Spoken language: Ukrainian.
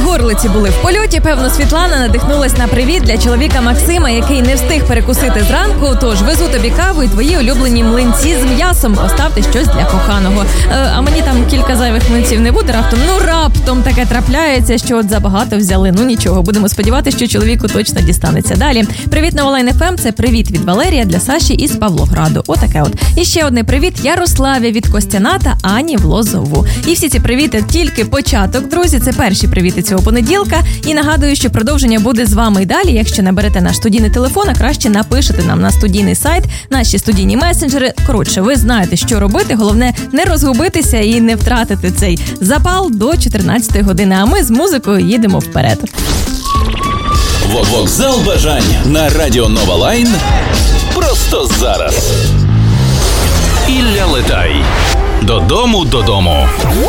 горлиці були в польоті. Певно, Світлана надихнулась на привіт для чоловіка Максима, який не встиг перекусити зранку. Тож везу тобі каву і твої улюблені млинці з м'ясом. Поставте щось для коханого. А мені там кілька зайвих млинців не буде раптом. Раптом таке трапляється, що от забагато взяли. Нічого, будемо сподіватися, що чоловіку точно дістанеться. Далі. Привіт на Волайн ФМ. Це привіт від Валерія для Саші із Павлограду. Отаке от. І ще одне привіт Ярославі від Костяна та Ані в Лозову. І всі ці привіти тільки початок, друзі. Це перші привіти цього понеділка. І нагадую, що продовження буде з вами і далі. Якщо наберете наш студійний телефон, а краще напишете нам на студійний сайт, наші студійні месенджери. Коротше, ви знаєте, що робити. Головне, не розгубитися і не втратити цей запал до 14 години. А ми з музикою їдемо вперед. Вокзал бажань на Радіо Нова Лайн просто зараз. Ілля Летай. Додому.